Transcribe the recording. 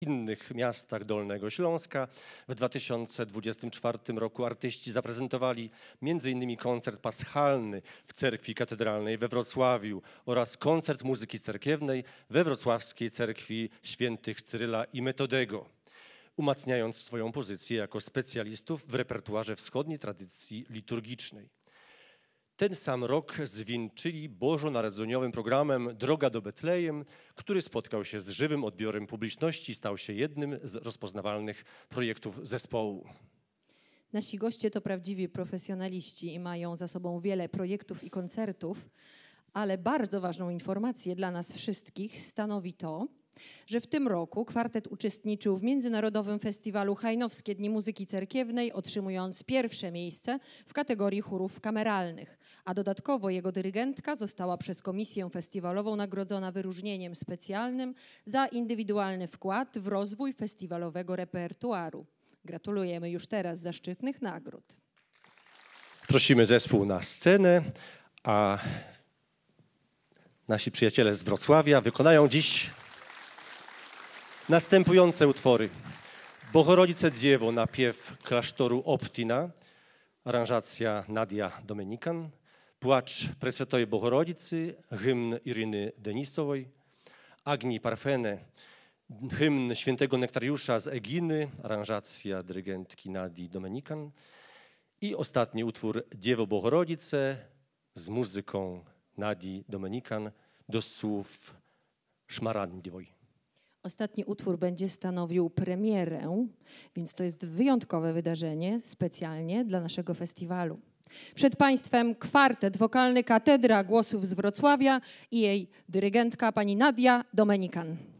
innych miastach Dolnego Śląska. W 2024 roku artyści zaprezentowali m.in. koncert paschalny w Cerkwi Katedralnej we Wrocławiu oraz koncert muzyki cerkiewnej we Wrocławskiej Cerkwi Świętych Cyryla i Metodego, umacniając swoją pozycję jako specjalistów w repertuarze wschodniej tradycji liturgicznej. Ten sam rok zwieńczyli bożonarodzeniowym programem Droga do Betlejem, który spotkał się z żywym odbiorem publiczności i stał się jednym z rozpoznawalnych projektów zespołu. Nasi goście to prawdziwi profesjonaliści i mają za sobą wiele projektów i koncertów, ale bardzo ważną informację dla nas wszystkich stanowi to, że w tym roku kwartet uczestniczył w Międzynarodowym Festiwalu Hajnowskie Dni Muzyki Cerkiewnej, otrzymując pierwsze miejsce w kategorii chórów kameralnych, a dodatkowo jego dyrygentka została przez komisję festiwalową nagrodzona wyróżnieniem specjalnym za indywidualny wkład w rozwój festiwalowego repertuaru. Gratulujemy już teraz zaszczytnych nagród. Prosimy zespół na scenę, a nasi przyjaciele z Wrocławia wykonają dziś następujące utwory. Bohorodice Dziewo, napiew klasztoru Optina, aranżacja Nadia Domenikan, Płacz Presvetoj Bohorodicy, hymn Iryny Denisowej, Agni Parfene, hymn Świętego Nektariusza z Eginy, aranżacja dyrygentki Nadii Domenikan i ostatni utwór Dziewo Bohorodice z muzyką Nadii Domenikan do słów Szmarandiowej. Ostatni utwór będzie stanowił premierę, więc to jest wyjątkowe wydarzenie specjalnie dla naszego festiwalu. Przed Państwem kwartet wokalny Katedra Głosów z Wrocławia i jej dyrygentka pani Nadia Domenikan.